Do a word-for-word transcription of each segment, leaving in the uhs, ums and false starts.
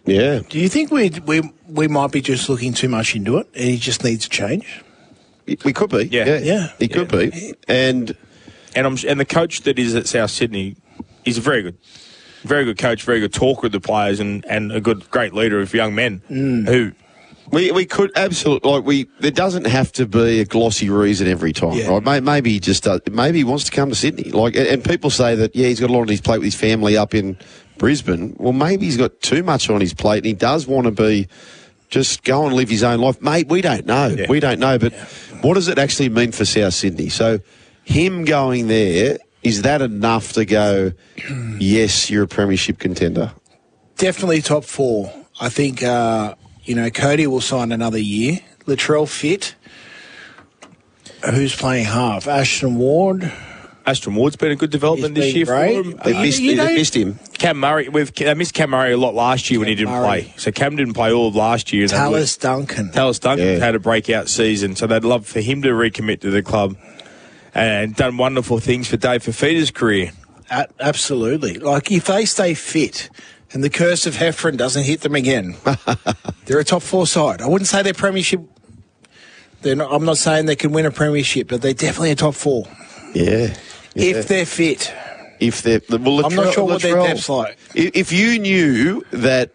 Yeah. Do you think we we we might be just looking too much into it and he just needs to change? We could be. Yeah. Yeah. Yeah. He could Yeah. be. And And I'm, and the coach that is at South Sydney is very good. Very good coach, very good talker with the players, and, and a good, great leader of young men Mm. who... we we could absolutely, like, we, there doesn't have to be a glossy reason every time, Yeah. right? May- Maybe he just does, maybe he wants to come to Sydney. Like, and, and people say that, yeah, he's got a lot on his plate with his family up in Brisbane. Well, maybe he's got too much on his plate and he does want to be, just go and live his own life. Mate, we don't know. Yeah. We don't know. But what does it actually mean for South Sydney? So him going there, is that enough to go, yes, you're a premiership contender? Definitely top four. I think, uh, you know, Cody will sign another year. Latrell fit. Who's playing half? Ashton Ward. Ashton Ward's been a good development He's this year been great. for him. They You- missed, you they know- missed him. Cam Murray, we've, they missed Cam Murray a lot last year when he Cam didn't Murray. play. So Cam didn't play all of last year. Tallis Duncan. Tallis Duncan Yeah. had a breakout season, so they'd love for him to recommit to the club and done wonderful things for Dave Fafita's career. A- absolutely. Like, if they stay fit and the curse of Heffron doesn't hit them again, they're a top four side. I wouldn't say they're premiership. They're not, I'm not saying they can win a premiership, but they're definitely a top four. Yeah. yeah. If they're fit. If they're, well, I'm not Latrell- sure what their Latrell- depth's like. i- If you knew that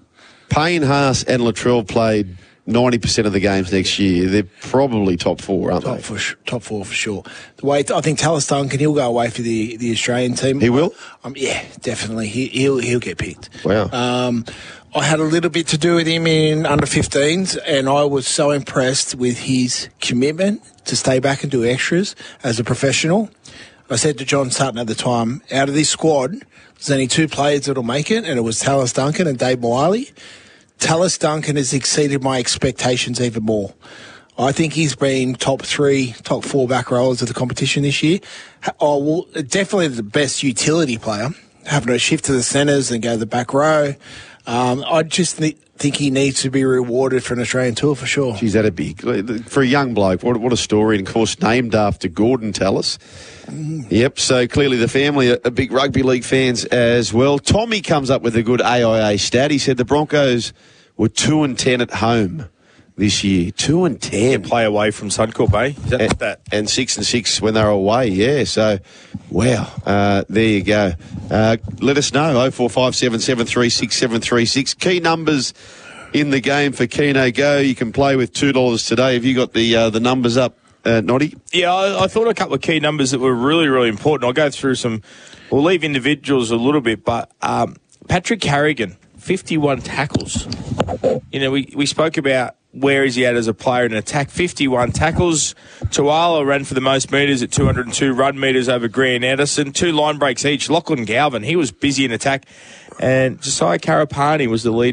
Payne Haas and Latrell played ninety percent of the games next year, they're probably top four, aren't Top, they? for, sh- top four for sure. The way I think Tallis Duncan, he'll go away for the, the Australian team. He will? Um, yeah, definitely. He, he'll he'll get picked. Wow. Um, I had a little bit to do with him in under fifteens, and I was so impressed with his commitment to stay back and do extras as a professional. I said to John Sutton at the time, out of this squad, there's only two players that'll make it, and it was Tallis Duncan and Dave Moali. Tallis Duncan has exceeded my expectations even more. I think he's been top three, top four back rollers of the competition this year. Oh, well, definitely the best utility player, having to shift to the centres and go to the back row. Um, I just th- think he needs to be rewarded for an Australian tour for sure. Geez, that a big for a young bloke. What, what a story! And of course, named after Gordon Tallis. Mm. Yep. So clearly, the family are, are big rugby league fans as well. Tommy comes up with a good A I A stat. He said the Broncos were two and ten at home this year. Two and ten. Play away from Suncorp, eh? Is that and, that? and six and six when they were away. Yeah. So, wow. Uh, there you go. Uh, let us know. Oh four five seven seven three six seven three six. Key numbers in the game for Keno Go. You can play with two dollars today. Have you got the uh, the numbers up, uh, Noddy? Yeah, I, I thought a couple of key numbers that were really, really important. I'll go through some. We'll leave individuals a little bit, but um, Patrick Harrigan, fifty-one tackles. You know, we, we spoke about where is he at as a player in attack. fifty-one tackles. Tuala ran for the most metres at two hundred two run metres over Grant Anderson. Two line breaks each. Lachlan Galvin, he was busy in attack. And Josiah Karapani was the lead.